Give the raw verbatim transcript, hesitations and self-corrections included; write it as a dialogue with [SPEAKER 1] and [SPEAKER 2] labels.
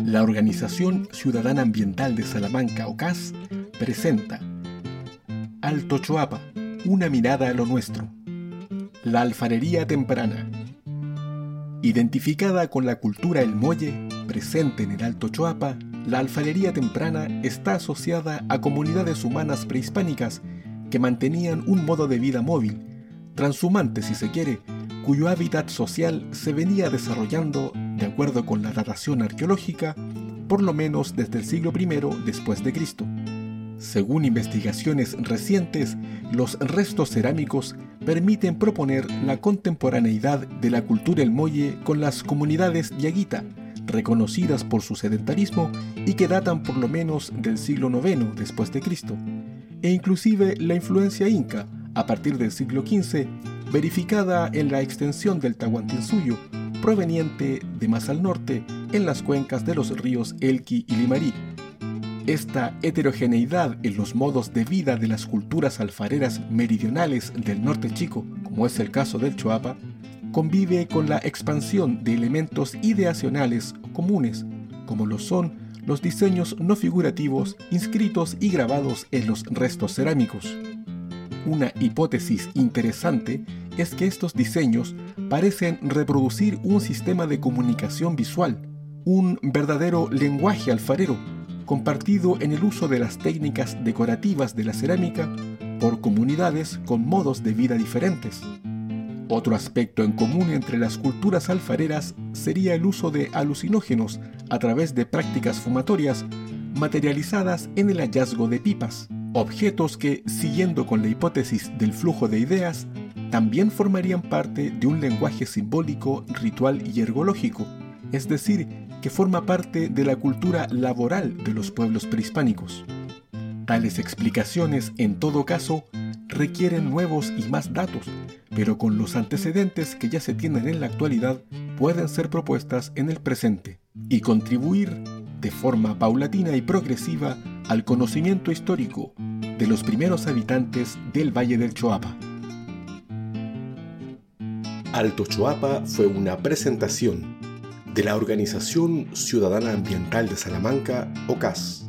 [SPEAKER 1] La Organización Ciudadana Ambiental de Salamanca, O C A S, presenta Alto Choapa, una mirada a lo nuestro. La alfarería temprana. Identificada con la cultura El Molle, presente en el Alto Choapa, la alfarería temprana está asociada a comunidades humanas prehispánicas que mantenían un modo de vida móvil, transhumante si se quiere, cuyo hábitat social se venía desarrollando, de acuerdo con la datación arqueológica, por lo menos desde el siglo primero después de Cristo. Según investigaciones recientes, los restos cerámicos permiten proponer la contemporaneidad de la cultura El Molle con las comunidades diaguita, reconocidas por su sedentarismo y que datan por lo menos del siglo noveno después de Cristo, e inclusive la influencia inca, a partir del siglo quince, verificada en la extensión del Tahuantinsuyo, proveniente de más al norte, en las cuencas de los ríos Elqui y Limarí. Esta heterogeneidad en los modos de vida de las culturas alfareras meridionales del norte chico, como es el caso del Choapa, convive con la expansión de elementos ideacionales comunes, como lo son los diseños no figurativos inscritos y grabados en los restos cerámicos. Una hipótesis interesante es que estos diseños parecen reproducir un sistema de comunicación visual, un verdadero lenguaje alfarero, compartido en el uso de las técnicas decorativas de la cerámica por comunidades con modos de vida diferentes. Otro aspecto en común entre las culturas alfareras sería el uso de alucinógenos a través de prácticas fumatorias materializadas en el hallazgo de pipas, objetos que, siguiendo con la hipótesis del flujo de ideas, también formarían parte de un lenguaje simbólico, ritual y ergológico, es decir, que forma parte de la cultura laboral de los pueblos prehispánicos. Tales explicaciones, en todo caso, requieren nuevos y más datos, pero con los antecedentes que ya se tienen en la actualidad, pueden ser propuestas en el presente y contribuir de forma paulatina y progresiva al conocimiento histórico de los primeros habitantes del Valle del Choapa.
[SPEAKER 2] Alto Choapa fue una presentación de la Organización Ciudadana Ambiental de Salamanca, O C A S.